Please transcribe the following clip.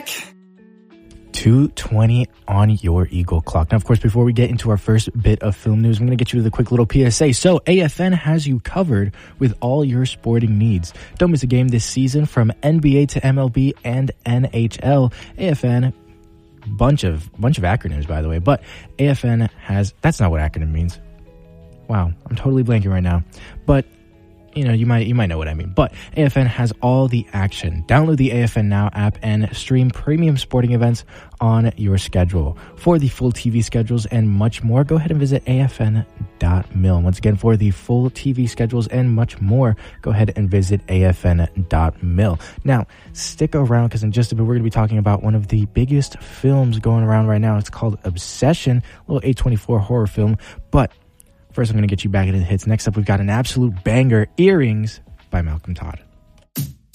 back. 2:20 on your Eagle clock. Now, of course, before we get into our first bit of film news, I'm going to get you to the quick little PSA. So, AFN has you covered with all your sporting needs. Don't miss a game this season from NBA to MLB and NHL. AFN, bunch of acronyms, by the way, but AFN has, that's not what acronym means. Wow, I'm totally blanking right now. But you might know what I mean. But AFN has all the action. Download the AFN Now app and stream premium sporting events on your schedule. For the full TV schedules and much more, go ahead and visit afn.mil. Once again, for the full TV schedules and much more, go ahead and visit afn.mil. Now, stick around because in just a bit, we're going to be talking about one of the biggest films going around right now. It's called Obsession, a little A24 horror film. But first, I'm going to get you back into the hits. Next up, we've got an absolute banger, Earrings by Malcolm Todd.